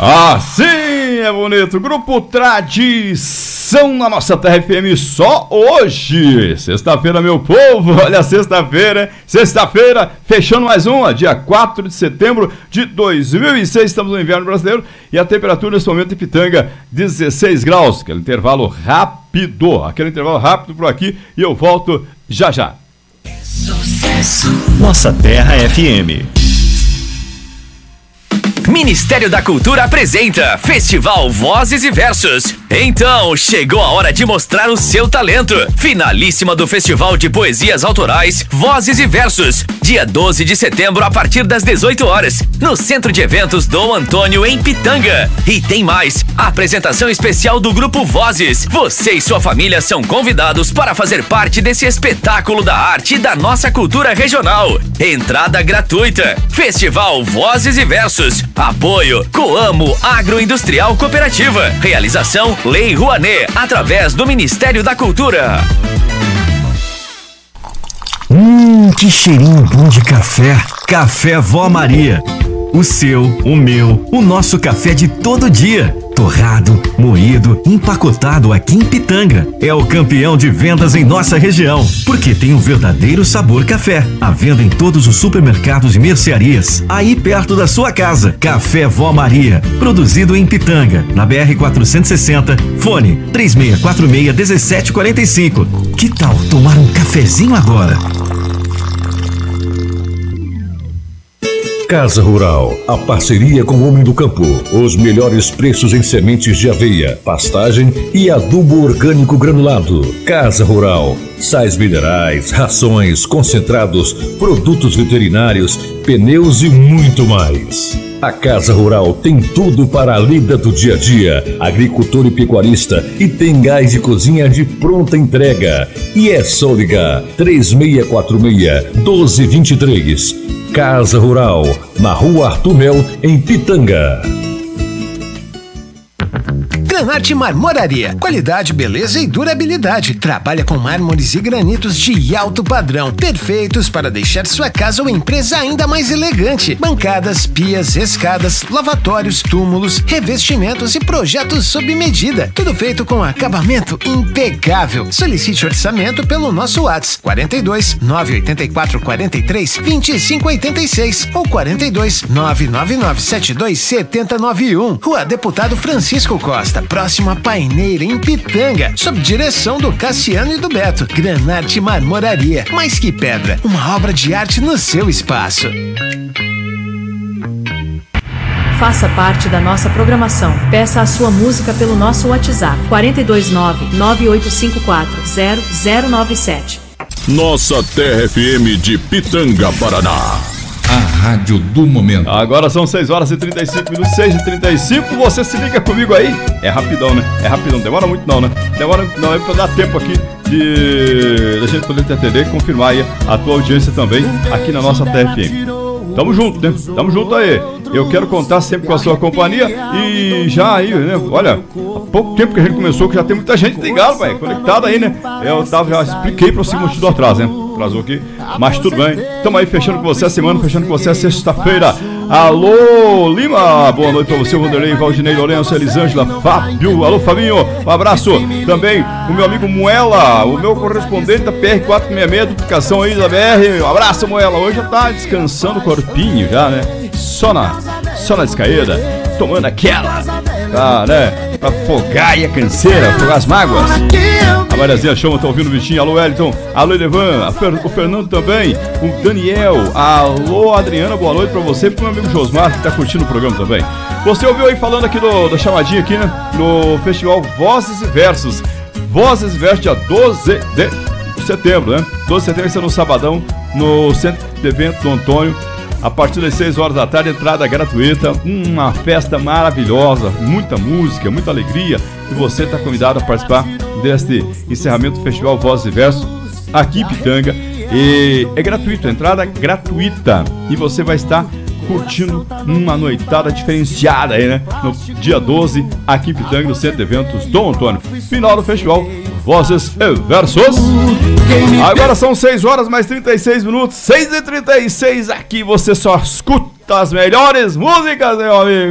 Assim é bonito. Grupo Tradição na nossa Terra FM só hoje. Sexta-feira, meu povo. Olha, sexta-feira, fechando mais uma, dia 4 de setembro de 2006. Estamos no inverno brasileiro e a temperatura nesse momento em Pitanga, 16 graus. Aquele intervalo rápido por aqui e eu volto já já. Sucesso. Nossa Terra FM. Ministério da Cultura apresenta Festival Vozes e Versos. Então, chegou a hora de mostrar o seu talento. Finalíssima do Festival de Poesias Autorais Vozes e Versos, dia 12 de setembro a partir das 18 horas, no Centro de Eventos Dom Antônio, em Pitanga. E tem mais, a apresentação especial do Grupo Vozes. Você e sua família são convidados para fazer parte desse espetáculo da arte e da nossa cultura regional. Entrada gratuita. Festival Vozes e Versos. Apoio Coamo Agroindustrial Cooperativa. Realização Lei Rouanet, através do Ministério da Cultura. Que cheirinho bom de café. Café Vó Maria. O seu, o meu, o nosso café de todo dia. Torrado, moído, empacotado aqui em Pitanga. É o campeão de vendas em nossa região, porque tem um verdadeiro sabor café. À venda em todos os supermercados e mercearias, aí perto da sua casa. Café Vó Maria, produzido em Pitanga, na BR-460, fone 3646-1745. Que tal tomar um cafezinho agora? Casa Rural, a parceria com o Homem do Campo. Os melhores preços em sementes de aveia, pastagem e adubo orgânico granulado. Casa Rural, sais minerais, rações, concentrados, produtos veterinários, pneus e muito mais. A Casa Rural tem tudo para a lida do dia a dia, agricultor e pecuarista, e tem gás de cozinha de pronta entrega. E é só ligar 3646-1223. Casa Rural, na Rua Arthur Mel, em Pitanga. Granarte Marmoraria, qualidade, beleza e durabilidade. Trabalha com mármores e granitos de alto padrão, perfeitos para deixar sua casa ou empresa ainda mais elegante. Bancadas, pias, escadas, lavatórios, túmulos, revestimentos e projetos sob medida. Tudo feito com acabamento impecável. Solicite orçamento pelo nosso WhatsApp 42 984 43 25 86 ou 42 999 72 7091. Rua Deputado Francisco Costa, próximo a Paineira, em Pitanga, sob direção do Cassiano e do Beto. Granarte Marmoraria, mais que pedra, uma obra de arte no seu espaço. Faça parte da nossa programação. Peça a sua música pelo nosso WhatsApp 429-9854-0097. Nossa Terra FM de Pitanga, Paraná. A rádio do momento. Agora são 6 horas e 35 minutos, 6h35. Você se liga comigo aí. É rapidão, né? É rapidão. Demora muito não, né? Demora não, é pra dar tempo aqui de a gente poder te atender e confirmar aí a tua audiência também aqui na nossa TFM. Tamo junto, né? Tamo junto aí. Eu quero contar sempre com a sua companhia e já aí, né? Olha, há pouco tempo que a gente começou, que já tem muita gente ligada, pai, conectada aí, né? Eu já expliquei pra você o motivo do atraso, né? Atrasou aqui, mas tudo bem. Tamo aí fechando com você a semana, fechando com você a sexta-feira. Alô, Lima, boa noite pra você, Vanderlei, Valdinei, Lourenço, Elisângela, Fábio, alô, Fabinho, um abraço. Também o meu amigo Moela, o meu correspondente da PR-466, duplicação aí da BR, um abraço, Moela. Hoje já tá descansando o corpinho já, né? Só na descaída, tomando aquela, tá, né? Pra afogar e a canseira, afogar as mágoas. A Mariazinha Chama tá ouvindo o bichinho. Alô, Wellington. Alô, Edevan. O Fernando também. O Daniel. Alô, Adriana. Boa noite pra você e pro meu amigo Josmar, que tá curtindo o programa também. Você ouviu aí falando aqui da chamadinha aqui, né? No Festival Vozes e Versos. Vozes e Versos, dia 12 de setembro, né? 12 de setembro, vai ser no sabadão, no Centro de Eventos do Antônio. A partir das 6 horas da tarde, entrada gratuita, uma festa maravilhosa, muita música, muita alegria. E você está convidado a participar deste encerramento do Festival Vozes e Versos aqui em Pitanga. E é gratuito, entrada gratuita. E você vai estar curtindo uma noitada diferenciada aí, né? No dia 12, aqui em Pitanga, no Centro de Eventos Dom Antônio. Final do Festival Vozes e Versos. Agora são 6 horas mais 36 minutos, 6h36, aqui você só escuta as melhores músicas, meu amigo.